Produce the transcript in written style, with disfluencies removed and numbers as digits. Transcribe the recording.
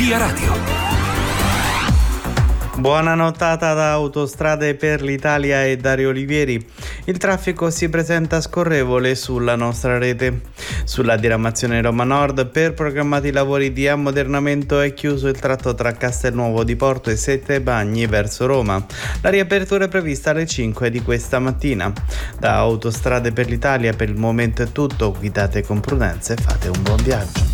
Via Radio. Buona nottata da Autostrade per l'Italia e Dario Olivieri. Il traffico si presenta scorrevole sulla nostra rete. Sulla diramazione Roma Nord, per programmati lavori di ammodernamento, è chiuso il tratto tra Castelnuovo di Porto e Sette Bagni verso Roma. La riapertura è prevista alle 5 di questa mattina. Da Autostrade per l'Italia per il momento è tutto. Guidate con prudenza e fate un buon viaggio.